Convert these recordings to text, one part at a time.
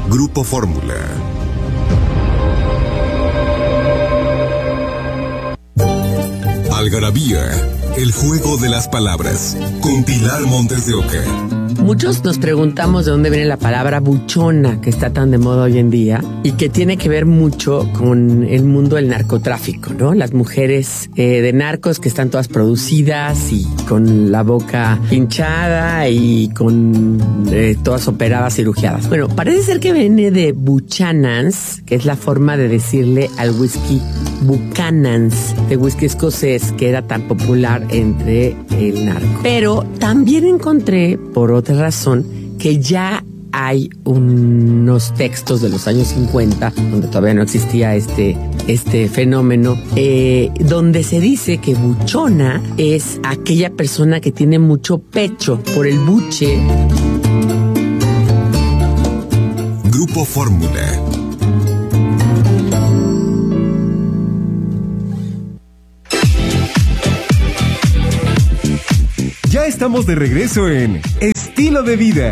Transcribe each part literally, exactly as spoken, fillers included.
Grupo Fórmula. Algarabía, el juego de las palabras, con Pilar Montes de Oca. Muchos nos preguntamos de dónde viene la palabra buchona, que está tan de moda hoy en día, y que tiene que ver mucho con el mundo del narcotráfico, ¿no? Las mujeres eh, de narcos que están todas producidas y con la boca hinchada y con eh, todas operadas, cirugiadas. Bueno, parece ser que viene de Buchanan's, que es la forma de decirle al whisky Buchanan's, de whisky escocés, que era tan popular entre el narco. Pero también encontré, por otra razón, que ya hay unos textos de los años cincuenta, donde todavía no existía este, este fenómeno, eh, donde se dice que buchona es aquella persona que tiene mucho pecho por el buche. Grupo Fórmula. Ya estamos de regreso en Estilo de Vida.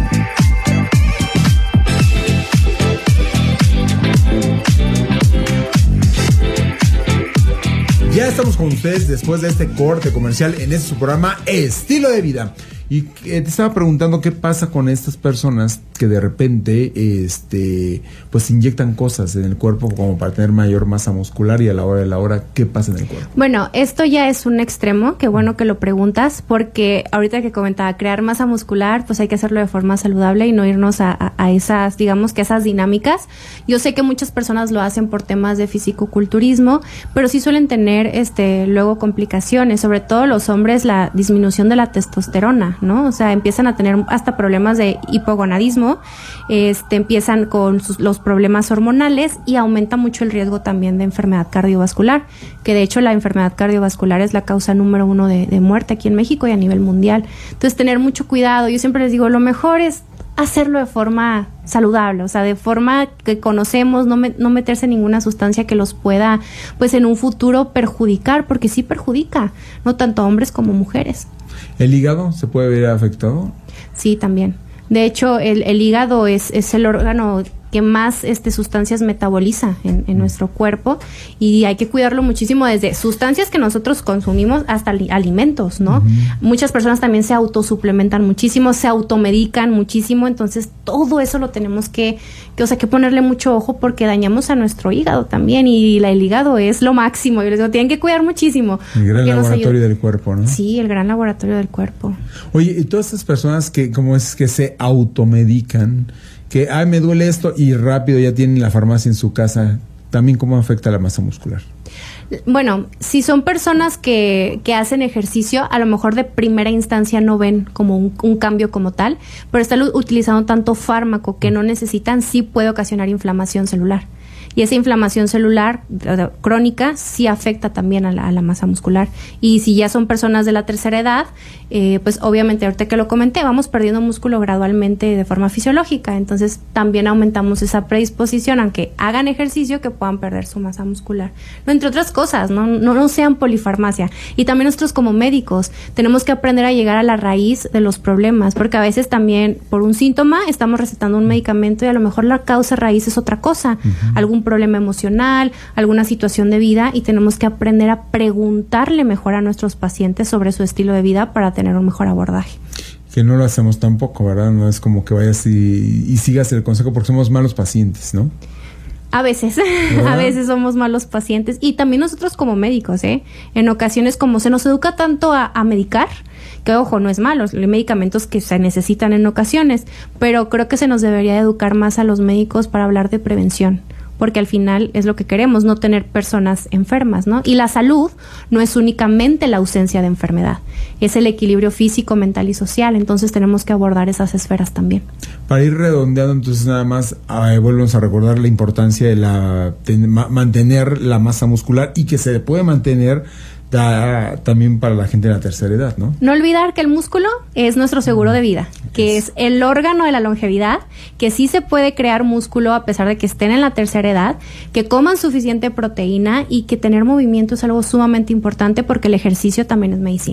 Ya estamos con ustedes después de este corte comercial en este su programa Estilo de Vida. Y eh, te estaba preguntando qué pasa con estas personas que de repente este pues inyectan cosas en el cuerpo como para tener mayor masa muscular, y a la hora de la hora, ¿qué pasa en el cuerpo? Bueno, esto ya es un extremo, qué bueno que lo preguntas, porque ahorita que comentaba, crear masa muscular, pues hay que hacerlo de forma saludable y no irnos a, a, a esas, digamos que esas dinámicas. Yo sé que muchas personas lo hacen por temas de fisicoculturismo, pero sí suelen tener este luego complicaciones, sobre todo los hombres, la disminución de la testosterona, ¿no? O sea, empiezan a tener hasta problemas de hipogonadismo, este, empiezan con sus, los problemas hormonales, y aumenta mucho el riesgo también de enfermedad cardiovascular, que de hecho la enfermedad cardiovascular es la causa número uno de, de muerte aquí en México y a nivel mundial. Entonces, tener mucho cuidado. Yo siempre les digo, lo mejor es hacerlo de forma saludable, o sea, de forma que conocemos, no, me, no meterse en ninguna sustancia que los pueda, pues en un futuro perjudicar, porque sí perjudica, no tanto a hombres como mujeres. ¿El hígado se puede ver afectado? Sí, también. De hecho, el, el hígado es, es el órgano que más este, sustancias metaboliza en, en nuestro cuerpo, y hay que cuidarlo muchísimo, desde sustancias que nosotros consumimos hasta li- alimentos, ¿no? Uh-huh. Muchas personas también se autosuplementan muchísimo, se automedican muchísimo, entonces todo eso lo tenemos que, que, o sea, que ponerle mucho ojo, porque dañamos a nuestro hígado también, y la, el hígado es lo máximo. Yo les digo, tienen que cuidar muchísimo. El gran laboratorio del cuerpo, ¿no? Sí, el gran laboratorio del cuerpo. Oye, y todas estas personas que, como es que se automedican, que, ay, me duele esto, y rápido ya tienen la farmacia en su casa, ¿también cómo afecta la masa muscular? Bueno, si son personas que, que hacen ejercicio, a lo mejor de primera instancia no ven como un, un cambio como tal, pero están utilizando tanto fármaco que no necesitan, sí puede ocasionar inflamación celular. Y esa inflamación celular uh, crónica sí afecta también a la, a la masa muscular. Y si ya son personas de la tercera edad, eh, pues obviamente, ahorita que lo comenté, vamos perdiendo músculo gradualmente de forma fisiológica. Entonces también aumentamos esa predisposición, aunque hagan ejercicio, que puedan perder su masa muscular. No, entre otras cosas, no, no, no sean polifarmacia. Y también nosotros como médicos tenemos que aprender a llegar a la raíz de los problemas, porque a veces también por un síntoma estamos recetando un medicamento y a lo mejor la causa raíz es otra cosa, uh-huh. algún problema emocional, alguna situación de vida, y tenemos que aprender a preguntarle mejor a nuestros pacientes sobre su estilo de vida para tener un mejor abordaje. Que no lo hacemos tampoco, ¿verdad? No es como que vayas y, y sigas el consejo, porque somos malos pacientes, ¿no? A veces, ¿verdad? A veces somos malos pacientes, y también nosotros como médicos, ¿eh? En ocasiones, como se nos educa tanto a, a medicar, que ojo, no es malo, hay medicamentos que se necesitan en ocasiones, pero creo que se nos debería educar más a los médicos para hablar de prevención, porque al final es lo que queremos, no tener personas enfermas, ¿no? Y la salud no es únicamente la ausencia de enfermedad, es el equilibrio físico, mental y social, entonces tenemos que abordar esas esferas también. Para ir redondeando, entonces nada más, eh, volvemos a recordar la importancia de la de ma- mantener la masa muscular, y que se puede mantener Da, también para la gente de la tercera edad, ¿no? No olvidar que el músculo es nuestro seguro de vida, que es el órgano de la longevidad, que sí se puede crear músculo a pesar de que estén en la tercera edad, que coman suficiente proteína, y que tener movimiento es algo sumamente importante, porque el ejercicio también es medicina.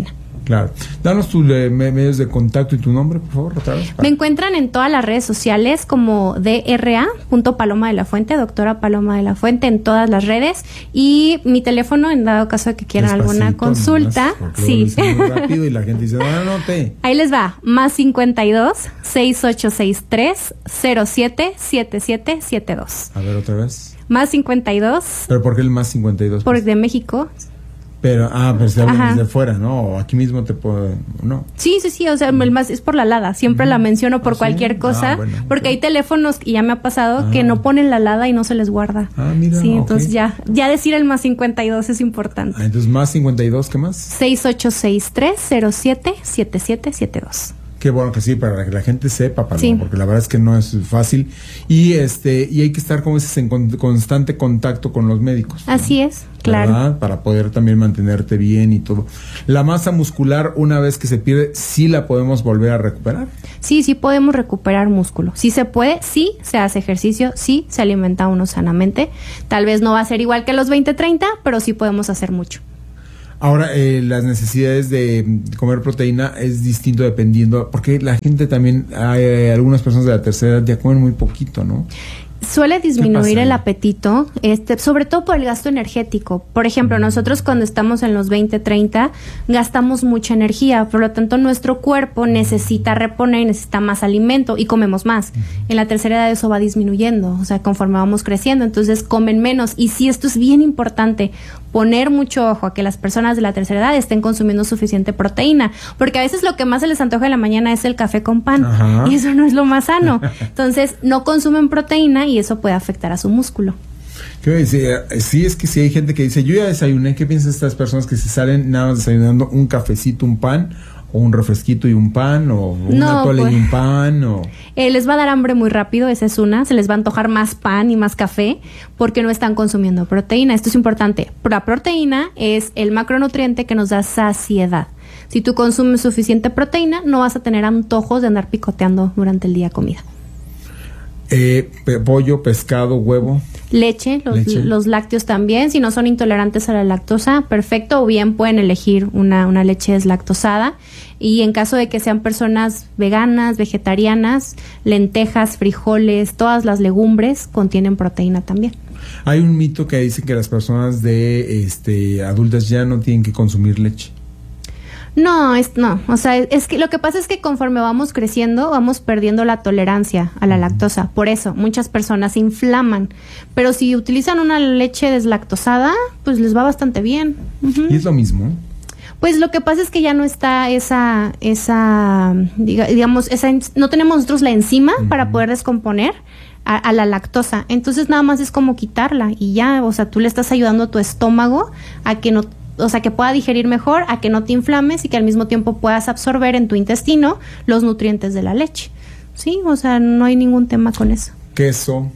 Claro. Danos tus eh, medios de contacto y tu nombre, por favor, otra vez. Me encuentran en todas las redes sociales como D R A punto Paloma de la Fuente, doctora Paloma de la Fuente, en todas las redes. Y mi teléfono, en dado caso de que quieran Despacito, alguna consulta. Nomás, Sí. muy rápido y la gente dice, no, no te. Ahí les va, más cincuenta y dos, seis ocho seis tres, cero siete siete siete siete dos. A ver, otra vez. Más cincuenta y dos, ¿Pero por qué el más cincuenta y dos? por de México. Pero, ah, pero se hablan Ajá. desde fuera, ¿no? O aquí mismo te puedo, ¿no? Sí, sí, sí, o sea, el más es por la alada, siempre la menciono por ¿Ah, sí? cualquier cosa, Ah, bueno, porque ok. hay teléfonos, y ya me ha pasado, Ah. que no ponen la alada y no se les guarda. Ah, mira, Sí, ok. entonces ya, ya decir el más cincuenta y dos es importante. Ah, entonces más cincuenta y dos, ¿qué más? seis ocho seis tres, cero siete siete siete siete dos. Qué bueno que sí, para que la gente sepa, Paloma, Sí. porque la verdad es que no es fácil. Y este y hay que estar, como dices, en con- constante contacto con los médicos. ¿no? Así es, claro. ¿Verdad? Para poder también mantenerte bien y todo. La masa muscular, una vez que se pierde, ¿sí la podemos volver a recuperar? Sí, sí podemos recuperar músculo. Sí se puede, sí se hace ejercicio, sí se alimenta uno sanamente. Tal vez no va a ser igual que a los veinte, treinta, pero sí podemos hacer mucho. Ahora, eh, las necesidades de comer proteína es distinto dependiendo, porque la gente también, hay eh, algunas personas de la tercera edad ya comen muy poquito, ¿no? Suele disminuir pasa el ahí? apetito, este, sobre todo por el gasto energético. Por ejemplo, nosotros cuando estamos en los veinte, treinta, gastamos mucha energía, por lo tanto nuestro cuerpo necesita reponer y necesita más alimento y comemos más. En la tercera edad eso va disminuyendo, o sea, conforme vamos creciendo, entonces comen menos. Y sí, esto es bien importante, poner mucho ojo a que las personas de la tercera edad estén consumiendo suficiente proteína, porque a veces lo que más se les antoja en la mañana es el café con pan, Ajá. y eso no es lo más sano. Entonces, no consumen proteína y eso puede afectar a su músculo. ¿Qué voy a decir? Eh, Sí, es que si hay gente que dice, yo ya desayuné, ¿qué piensan estas personas que se salen nada más desayunando un cafecito, un pan, o un refresquito y un pan, o un No, atole pues. y un pan, o... Eh, les va a dar hambre muy rápido, esa es una. Se les va a antojar más pan y más café porque no están consumiendo proteína. Esto es importante. La proteína es el macronutriente que nos da saciedad. Si tú consumes suficiente proteína, no vas a tener antojos de andar picoteando durante el día comida. Eh, pe- pollo, pescado, huevo. Leche los, Leche. los lácteos también, si no son intolerantes a la lactosa, perfecto, o bien pueden elegir una, una leche deslactosada. Y en caso de que sean personas veganas, vegetarianas, lentejas, frijoles, todas las legumbres contienen proteína también. Hay un mito que dice que las personas de este adultas ya no tienen que consumir leche. No, es, no, o sea, es que lo que pasa es que conforme vamos creciendo, vamos perdiendo la tolerancia a la lactosa. Por eso, muchas personas se inflaman. Pero si utilizan una leche deslactosada, pues les va bastante bien. Ujú. Y es lo mismo. Pues lo que pasa es que ya no está esa, esa, diga- digamos, esa, en- no tenemos nosotros la enzima para poder descomponer a, a la lactosa. Entonces nada más es como quitarla y ya, o sea, tú le estás ayudando a tu estómago a que no, o sea, que pueda digerir mejor, a que no te inflames y que al mismo tiempo puedas absorber en tu intestino los nutrientes de la leche. Sí, o sea, no hay ningún tema con eso. Queso,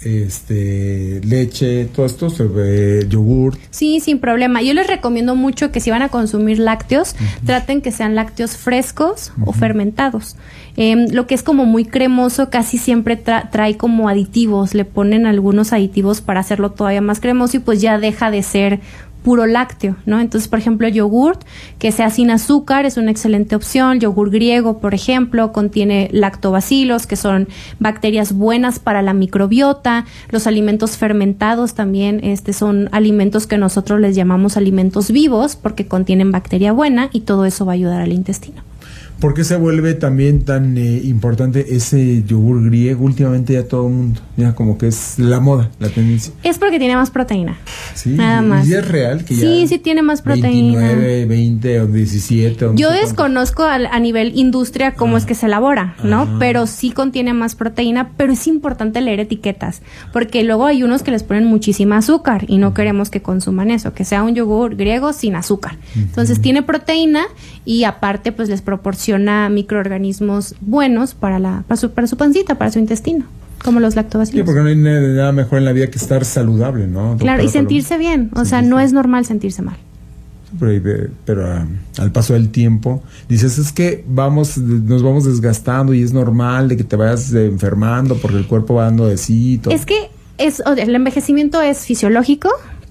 este, leche, todo esto, se ve, yogur. Sí, sin problema. Yo les recomiendo mucho que si van a consumir lácteos, traten que sean lácteos frescos o fermentados. Eh, lo que es como muy cremoso casi siempre tra- trae como aditivos, le ponen algunos aditivos para hacerlo todavía más cremoso y pues ya deja de ser puro lácteo, ¿no? Entonces, por ejemplo, yogurt que sea sin azúcar es una excelente opción. Yogur griego, por ejemplo, contiene lactobacilos, que son bacterias buenas para la microbiota. Los alimentos fermentados también este, son alimentos que nosotros les llamamos alimentos vivos porque contienen bacteria buena y todo eso va a ayudar al intestino. ¿Por qué se vuelve también tan eh, importante ese yogur griego? Últimamente ya todo el mundo, ya como que es la moda, la tendencia. Es porque tiene más proteína. Sí, Nada y más. es real que Sí, ya sí tiene más proteína. veintinueve, veinte o diecisiete. O no Yo sé cuánto. desconozco a, a nivel industria cómo Ah. es que se elabora, ¿no? Ah. Pero sí contiene más proteína, pero es importante leer etiquetas, porque luego hay unos que les ponen muchísima azúcar y no queremos que consuman eso, que sea un yogur griego sin azúcar. Entonces tiene proteína y aparte pues les proporciona microorganismos buenos para la para su, para su pancita, para su intestino, como los Sí, lactobacilos. porque no hay nada nada mejor en la vida que estar saludable, ¿no? Claro, y Doctora sentirse bien, o sea, Sentirse no bien. es normal sentirse mal. Paloma. Pero, pero ah, al paso del tiempo, dices, es que vamos, nos vamos desgastando y es normal de que te vayas eh, enfermando porque el cuerpo va dando de sí y todo. Es que es, o sea, el envejecimiento es fisiológico,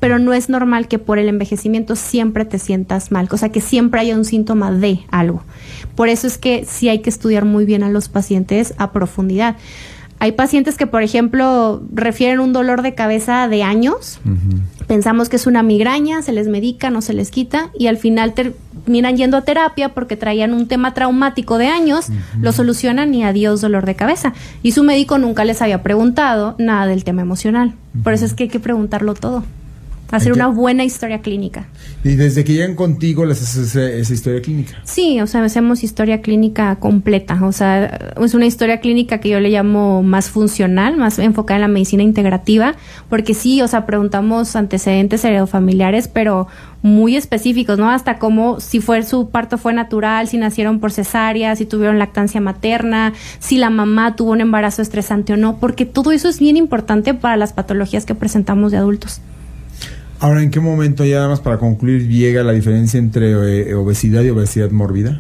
pero no es normal que por el envejecimiento siempre te sientas mal, o sea, que siempre haya un síntoma de algo. Por eso es que sí hay que estudiar muy bien a los pacientes a profundidad. Hay pacientes que, por ejemplo, refieren un dolor de cabeza de años. Uh-huh. Pensamos que es una migraña, se les medica, no se les quita, y al final terminan yendo a terapia porque traían un tema traumático de años, uh-huh. lo solucionan y adiós dolor de cabeza. Y su médico nunca les había preguntado nada del tema emocional. Uh-huh. Por eso es que hay que preguntarlo todo. Hacer una buena historia clínica. ¿Y desde que llegan contigo les haces esa, esa historia clínica? Sí, o sea, hacemos historia clínica completa. O sea, es una historia clínica que yo le llamo más funcional, más enfocada en la medicina integrativa, porque sí, o sea, preguntamos antecedentes heredofamiliares, pero muy específicos, ¿no? Hasta cómo, si fue su parto fue natural, si nacieron por cesárea, si tuvieron lactancia materna, si la mamá tuvo un embarazo estresante o no, porque todo eso es bien importante para las patologías que presentamos de adultos. Ahora, ¿en qué momento, ya nada más para concluir, llega la diferencia entre eh, obesidad y obesidad mórbida?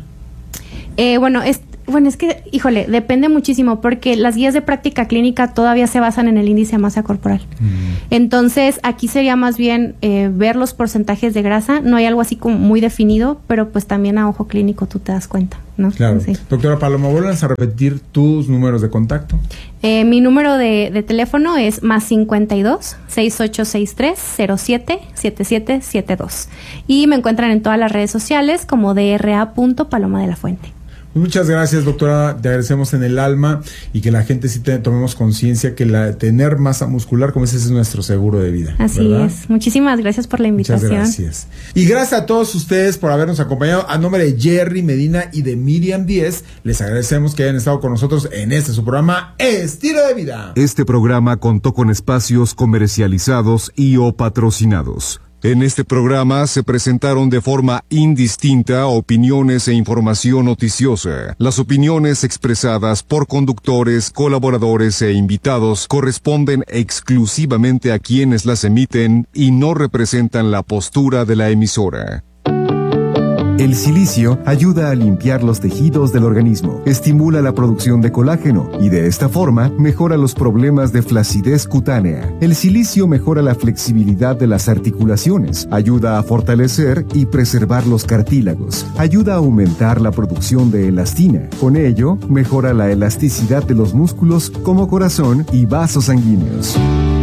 Eh, bueno, es, bueno, es que, híjole, depende muchísimo porque las guías de práctica clínica todavía se basan en el índice de masa corporal. Mm. Entonces, aquí sería más bien eh, ver los porcentajes de grasa. No hay algo así como muy definido, pero pues también a ojo clínico tú te das cuenta, ¿no? Claro. Sí. Doctora Paloma, ¿vuelves a repetir tus números de contacto? Eh, mi número de, de teléfono es más cincuenta y dos, sesenta y ocho sesenta y tres, cero siete, setenta y siete setenta y dos. Y me encuentran en todas las redes sociales como dra punto paloma de la fuente. Muchas gracias, doctora, te agradecemos en el alma y que la gente sí te, tomemos conciencia que la tener masa muscular, como ese es nuestro seguro de vida. Así ¿verdad? Es. Muchísimas gracias por la invitación. Muchas gracias. Y gracias a todos ustedes por habernos acompañado. A nombre de Jerry Medina y de Miriam Díez, les agradecemos que hayan estado con nosotros en este su programa Estilo de Vida. Este programa contó con espacios comercializados y o patrocinados. En este programa se presentaron de forma indistinta opiniones e información noticiosa. Las opiniones expresadas por conductores, colaboradores e invitados corresponden exclusivamente a quienes las emiten y no representan la postura de la emisora. El silicio ayuda a limpiar los tejidos del organismo, estimula la producción de colágeno y de esta forma mejora los problemas de flacidez cutánea. El silicio mejora la flexibilidad de las articulaciones, ayuda a fortalecer y preservar los cartílagos, ayuda a aumentar la producción de elastina. Con ello, mejora la elasticidad de los músculos como corazón y vasos sanguíneos.